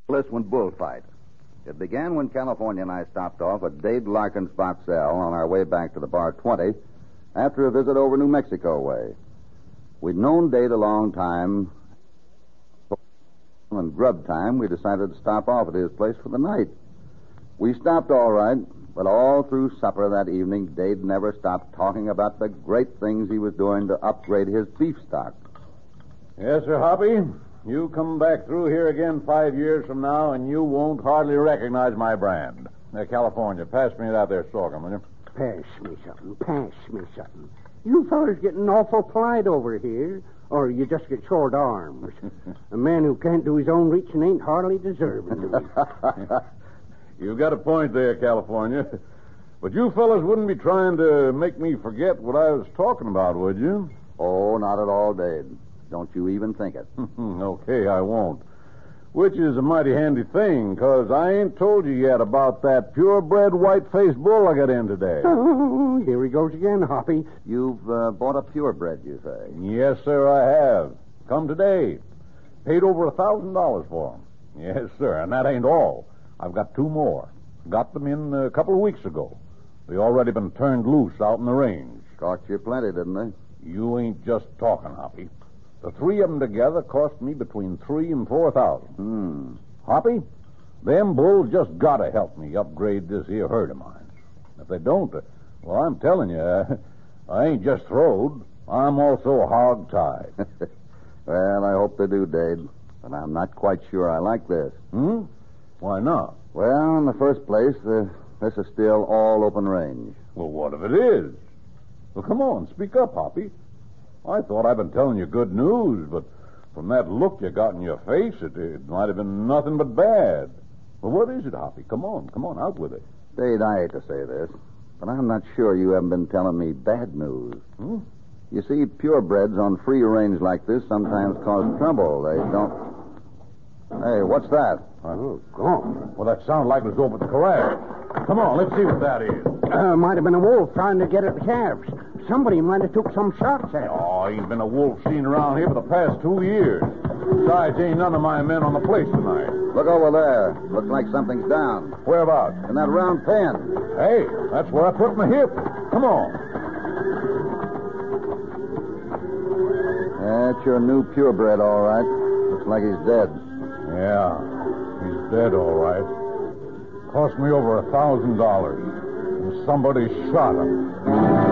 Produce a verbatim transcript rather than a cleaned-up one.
Went bullfight. It began when California and I stopped off at Dade Larkin's Box L on our way back to the Bar twenty after a visit over New Mexico way. We'd known Dade a long time. And grub time, we decided to stop off at his place for the night. We stopped all right, but all through supper that evening, Dade never stopped talking about the great things he was doing to upgrade his beef stock. Yes, sir, Hoppy. You come back through here again five years from now, and you won't hardly recognize my brand. Uh, California, pass me that there sorghum, will you? Pass me something. Pass me something. You fellers getting awful polite over here, or you just get short arms. A man who can't do his own reaching ain't hardly deserving to be. You've got a point there, California. But you fellas wouldn't be trying to make me forget what I was talking about, would you? Oh, not at all, Dade. Don't you even think it. Okay, I won't. Which is a mighty handy thing, because I ain't told you yet about that purebred white-faced bull I got in today. Oh, here he goes again, Hoppy. You've uh, bought a purebred, you say? Yes, sir, I have. Come today. Paid over a thousand dollars for him. Yes, sir, and that ain't all. I've got two more. Got them in a couple of weeks ago. They already been turned loose out in the range. Cost you plenty, didn't they? You ain't just talking, Hoppy. The three of them together cost me between three and four thousand. Hmm. Hoppy, them bulls just gotta help me upgrade this here herd of mine. If they don't, uh, well, I'm telling you, uh, I ain't just throwed. I'm also hog-tied. Well, I hope they do, Dade. But I'm not quite sure I like this. Hmm? Why not? Well, in the first place, uh, this is still all open range. Well, what if it is? Well, come on, speak up, Hoppy. I thought I'd been telling you good news, but from that look you got in your face, it, it might have been nothing but bad. Well, what is it, Hoppy? Come on, come on, out with it. Dade, I hate to say this, but I'm not sure you haven't been telling me bad news. Hmm? You see, purebreds on free range like this sometimes cause trouble. They don't... Hey, what's that? Oh, gone. Well, that sounded like it was over at the corral. Come on, let's see what that is. Uh, might have been a wolf trying to get at the calves. Somebody might have took some shots at it. Oh, ain't been a wolf seen around here for the past two years. Besides, ain't none of my men on the place tonight. Look over there. Looks like something's down. Whereabouts? In that round pen. Hey, that's where I put my hip. Come on. That's your new purebred, all right. Looks like he's dead. Yeah, he's dead, all right. Cost me over a thousand dollars. And somebody shot him.